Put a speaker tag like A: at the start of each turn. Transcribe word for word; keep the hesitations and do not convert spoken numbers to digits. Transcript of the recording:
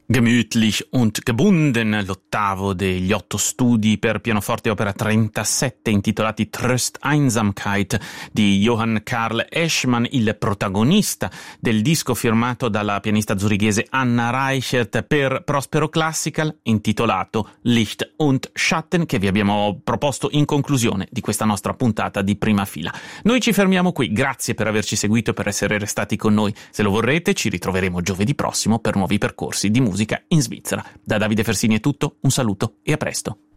A: Gemütlich und gebunden, l'ottavo degli otto studi per pianoforte opera trentasette intitolati Tröst Einsamkeit di Johann Carl Eschmann, il protagonista del disco firmato dalla pianista zurighese Anna Reichert per Prospero Classical, intitolato Licht und Schatten, che vi abbiamo proposto in conclusione di questa nostra puntata di Prima Fila. Noi ci fermiamo qui, grazie per averci seguito e per essere restati con noi. Se lo vorrete ci ritroveremo giovedì prossimo per nuovi percorsi di musica in Svizzera. Da Davide Fersini è tutto, un saluto e a presto.